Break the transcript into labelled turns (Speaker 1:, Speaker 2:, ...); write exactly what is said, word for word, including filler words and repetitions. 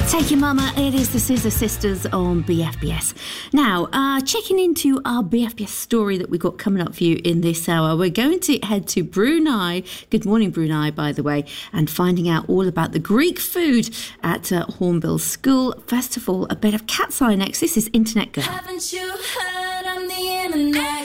Speaker 1: Take Your Mama, it is the Scissor Sisters on B F B S. Now, uh, checking into our B F B S story that we've got coming up for you in this hour, we're going to head to Brunei. Good morning, Brunei, by the way, and finding out all about the Greek food at uh, Hornbill School. First of all, a bit of Cat's Eye next. This is Internet Girl.
Speaker 2: Haven't you heard on the internet?